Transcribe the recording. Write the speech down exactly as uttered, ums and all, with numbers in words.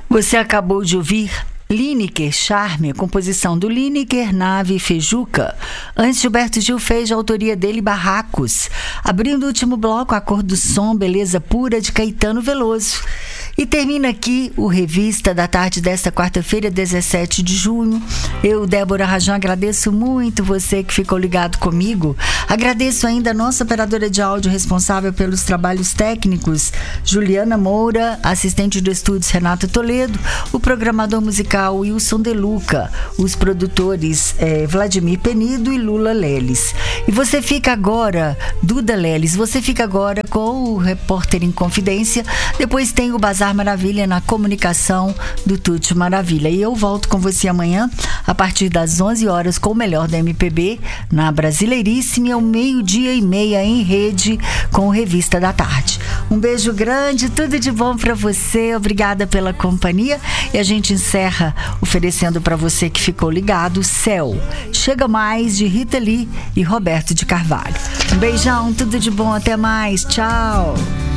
Você acabou de ouvir Lineker Charme, composição do Lineker, Nave e Fejuca. Antes, Gilberto Gil fez a autoria dele Barracos. Abrindo o último bloco, A Cor do Som, Beleza Pura, de Caetano Veloso. E termina aqui o Revista da Tarde desta quarta-feira, dezessete de junho. Eu, Débora Rajão, agradeço muito você que ficou ligado comigo. Agradeço ainda a nossa operadora de áudio responsável pelos trabalhos técnicos, Juliana Moura, assistente do estúdio Renato Toledo, o programador musical Wilson De Luca, os produtores eh, Vladimir Penido e Lula Leles. E você fica agora, Duda Leles, você fica agora com o Repórter em Confidência. Depois tem o Bazar Maravilha na comunicação do Tuti Maravilha. E eu volto com você amanhã a partir das onze horas com o melhor da M P B na Brasileiríssima e ao meio-dia e meia em rede com o Revista da Tarde. Um beijo grande, tudo de bom pra você, obrigada pela companhia e a gente encerra oferecendo pra você que ficou ligado Céu, Chega Mais, de Rita Lee e Roberto de Carvalho. Um beijão, tudo de bom, até mais, tchau.